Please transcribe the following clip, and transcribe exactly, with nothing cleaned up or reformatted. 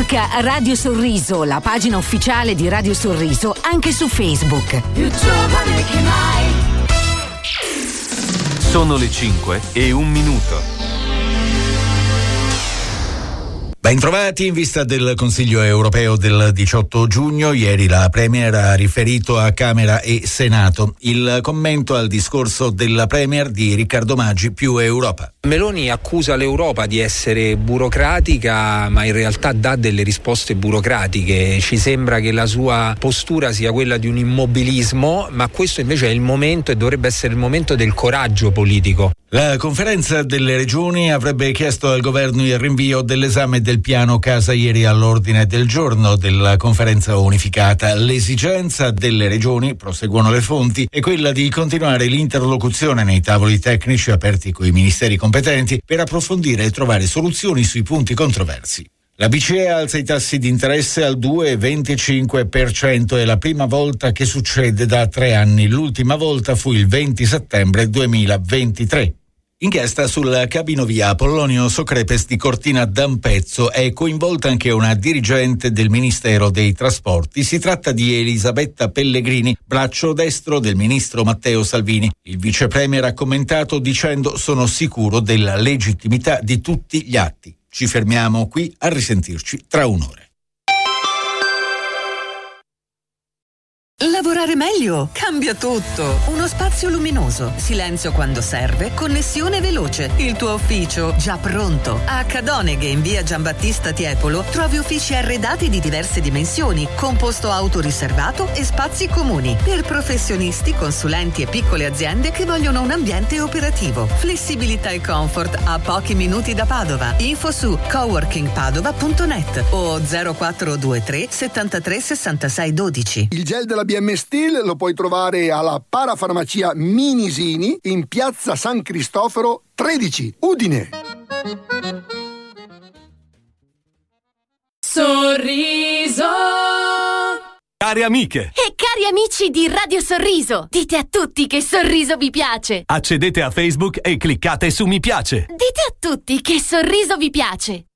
Cerca Radio Sorriso, la pagina ufficiale di Radio Sorriso, anche su Facebook. Più giovane che mai. Sono le cinque e un minuto. Bentrovati. In vista del Consiglio europeo del diciotto giugno, ieri la Premier ha riferito a Camera e Senato. Il commento al discorso della Premier di Riccardo Maggi, Più Europa. Meloni accusa l'Europa di essere burocratica, ma in realtà dà delle risposte burocratiche. Ci sembra che la sua postura sia quella di un immobilismo, ma questo invece è il momento e dovrebbe essere il momento del coraggio politico. La conferenza delle regioni avrebbe chiesto al governo il rinvio dell'esame del piano casa ieri all'ordine del giorno della conferenza unificata. L'esigenza delle regioni, proseguono le fonti, è quella di continuare l'interlocuzione nei tavoli tecnici aperti coi ministeri competenti per approfondire e trovare soluzioni sui punti controversi. La B C E alza i tassi di interesse al due virgola venticinque per cento, è la prima volta che succede da tre anni. L'ultima volta fu il venti settembre duemilaventitré. Inchiesta sul cabinovia Apollonio Socrepes di Cortina d'Ampezzo. È coinvolta anche una dirigente del Ministero dei Trasporti. Si tratta di Elisabetta Pellegrini, braccio destro del ministro Matteo Salvini. Il vice premier ha commentato dicendo: sono sicuro della legittimità di tutti gli atti. Ci fermiamo qui, a risentirci tra un'ora. Lavorare meglio cambia tutto. Uno spazio luminoso, silenzio quando serve, connessione veloce. Il tuo ufficio già pronto. A Cadoneghe in via Giambattista Tiepolo trovi uffici arredati di diverse dimensioni, con posto auto riservato e spazi comuni per professionisti, consulenti e piccole aziende che vogliono un ambiente operativo. Flessibilità e comfort a pochi minuti da Padova. Info su coworking padova punto net o zero quattro due tre settantatré sessantasei dodici. Il gel della B M Steel lo puoi trovare alla Parafarmacia Minisini in piazza San Cristoforo tredici, Udine. Sorriso. Cari amiche e cari amici di Radio Sorriso, dite a tutti che Sorriso vi piace. Accedete a Facebook e cliccate su mi piace. Dite a tutti che Sorriso vi piace.